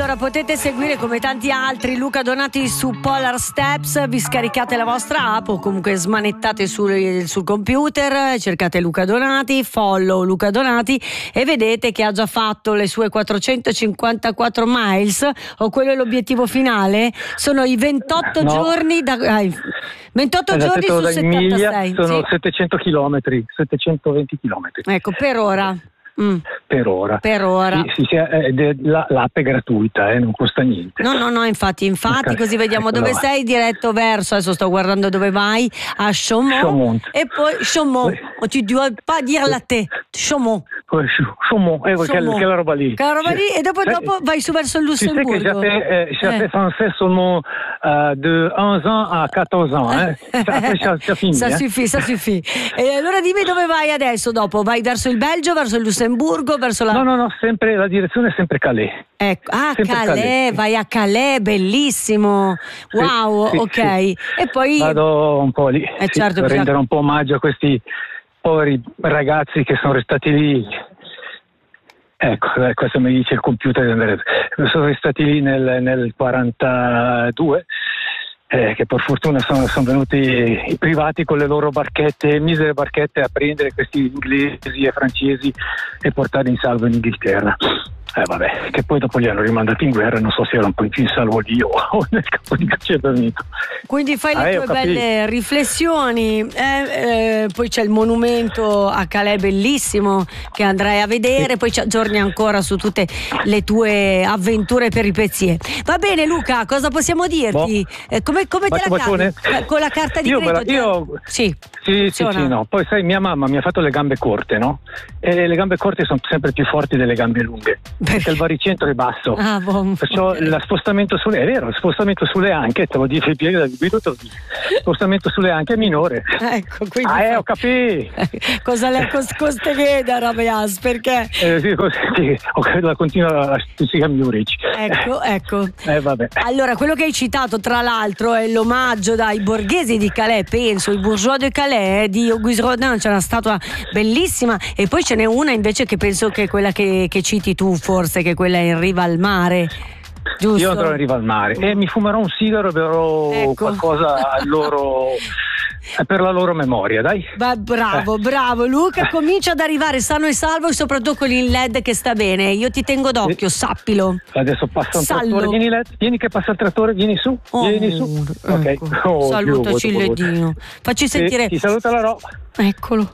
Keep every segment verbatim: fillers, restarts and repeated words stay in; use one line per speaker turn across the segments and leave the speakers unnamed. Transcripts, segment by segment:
Allora potete seguire come tanti altri Luca Donati su Polar Steps, vi scaricate la vostra app o comunque smanettate sul, sul computer, cercate Luca Donati, follow Luca Donati e vedete che ha già fatto le sue quattrocentocinquantaquattro miles, o quello è l'obiettivo finale? Sono i ventotto
no.
giorni da ah, ventotto
eh,
giorni su settantasei.
Sono
sì.
settecento chilometri, settecentoventi chilometri.
Ecco, per ora. Mm.
Per ora.
Per ora.
Sì, sì, eh, la, l'app è gratuita, eh, non costa niente.
No, no, no, infatti, infatti, così vediamo
ecco,
dove
no.
sei diretto verso. Adesso sto guardando dove vai, a Chaumont.
Chaumont.
E poi Chaumont.
Oui.
Tu dois pas dire la te. Chaumont.
Chaumont, eh, quella, quella roba lì.
Quella roba lì, e dopo,
eh,
dopo vai su verso il Lussemburgo.
Tu sais que j'ai fait, eh, j'ai
eh.
fait français seulement euh, de onze ans à quatorze ans. Eh. Après, ça, ça finit.
Ça
eh.
suffit, ça suffit. E allora dimmi dove vai adesso dopo? Vai verso il Belgio, verso il Lussemburgo, verso la...
No, no, no, sempre, la direzione è sempre Calais.
Ecco. Ah,
sempre
Calais,
Calais,
vai a Calais, bellissimo. Wow,
sì,
ok.
sì.
E poi...
Vado un po' lì,
eh,
sì,
certo,
per
bisogna...
rendere un po' omaggio a questi poveri ragazzi che sono restati lì. Ecco, questo mi dice il computer. Sono restati lì nel, nel quarantadue, eh, che per fortuna sono, sono venuti i privati con le loro barchette, misere barchette, a prendere questi inglesi e francesi e portarli in salvo in Inghilterra. Eh vabbè, che poi dopo li hanno rimandati in guerra, non so se era un po' in salvo lì o, o nel campo di cacciatorito.
Quindi fai le
ah,
tue belle riflessioni, eh, eh, poi c'è il monumento a Calais bellissimo che andrai a vedere, sì. Poi ci aggiorni ancora su tutte le tue avventure e peripezie. Va bene Luca, cosa possiamo dirti?
Boh.
Eh, come come te la cavi? Con la carta di
io,
credito?
Io,
sì,
sì, sì, sì, no. Poi sai, mia mamma mi ha fatto le gambe corte, no? E le gambe corte sono sempre più forti delle gambe lunghe. Perché il baricentro è basso,
ah, bon,
perciò
okay.
lo spostamento sulle, è vero, lo spostamento sulle anche, te lo dice il piede del guido, te lo dice. Lo spostamento sulle anche è minore.
Ecco, quindi
ah, eh, ho capito.
Cosa le coste veda, Rabias, perché?
Eh, sì, così, sì, la continua a stuzzicare Muric.
Ecco, ecco.
Eh, vabbè.
Allora, quello che hai citato, tra l'altro, è l'omaggio dai borghesi di Calais, penso, i bourgeois de Calais, di Auguste Rodin, c'è una statua bellissima, e poi ce n'è una invece che penso che è quella che, che citi tu, forse, che quella è in riva al mare. Giusto?
Io andrò in riva al mare e mi fumerò un sigaro e berrò ecco. qualcosa al loro, per la loro memoria, dai.
Beh, bravo, eh. bravo Luca, comincia ad arrivare sano e salvo, e soprattutto con il L E D che sta bene. Io ti tengo d'occhio, sì. sappilo.
Adesso passa un
Sallo.
trattore, vieni L E D, vieni che passa il trattore, vieni su,
oh,
vieni su.
Ecco.
Ok. Oh,
salutaci il ledino. Facci sentire.
Sì, ti saluta la roba.
Eccolo.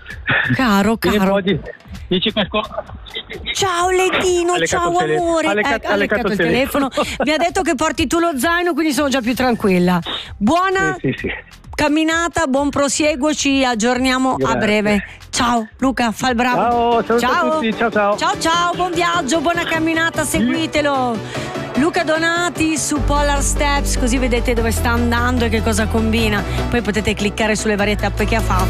Caro, caro.
Dici qualcosa.
Ciao Ledino, ciao
tele-
amore.
Ha leccato,
eh, ha leccato il telefono. Mi ha detto che porti tu lo zaino, quindi sono già più tranquilla. Buona
sì, sì, sì.
camminata, buon prosieguo, ci aggiorniamo Grazie. a breve. Ciao Luca, fa il bravo.
Ciao,
ciao.
a tutti, ciao ciao.
Ciao ciao, buon viaggio, buona camminata, seguitelo. Luca Donati su Polar Steps, così vedete dove sta andando e che cosa combina. Poi potete cliccare sulle varie tappe che ha fatto.